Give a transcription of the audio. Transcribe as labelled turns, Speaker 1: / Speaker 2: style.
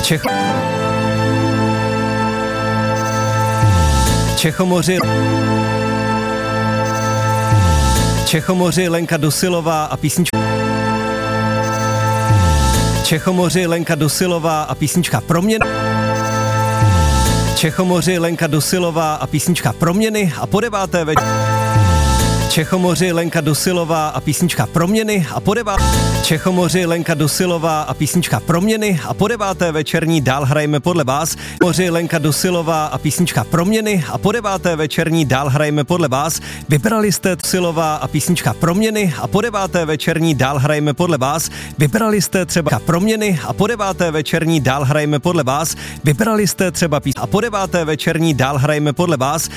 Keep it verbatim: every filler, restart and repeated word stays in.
Speaker 1: Čech... Čechomoři... Čechomoři Lenka Dosilová a písnička... Čechomoři Lenka Dosilová a písnička Proměny. Čechomoři Lenka Dosilová a písnička Proměny a po deváté večer... Čechomoři Lenka Dosilová a písnička Proměny a po deváté... Čechomoři Lenka Dosilová a písnička Proměny a po deváté večerní Dál hrajeme podle vás. Čechomoři Lenka Dosilová a písnička Proměny a po deváté večerní Dál hrajeme podle vás. Vybrali jste Dosilová a písnička Proměny a po deváté večerní Dál hrajeme podle vás. Vybrali jste třeba Proměny a po deváté večerní Dál hrajeme podle vás. Vybrali jste třeba písnička a po deváté večerní Dál hrajeme podle vás.